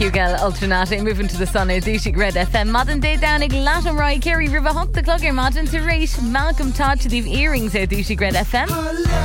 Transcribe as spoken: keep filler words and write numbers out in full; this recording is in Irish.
Hugel Ultranata moving to the sun at Dúshig Red F M. Madden Day down ag Latin Roy Kerry River Hawk the Clugger Madden to rate Malcolm Todd to the earrings at Dúshig Red F M.